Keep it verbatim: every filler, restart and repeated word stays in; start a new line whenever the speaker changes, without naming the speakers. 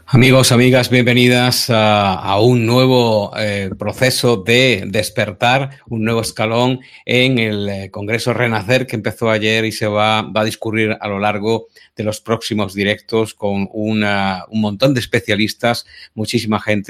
Amigos, amigas, bienvenidas a, a un nuevo eh, proceso de despertar, un nuevo escalón en el eh, Congreso Renacer que empezó ayer y se va, va a discurrir a lo largo de los próximos directos con una, un montón de especialistas, muchísima gente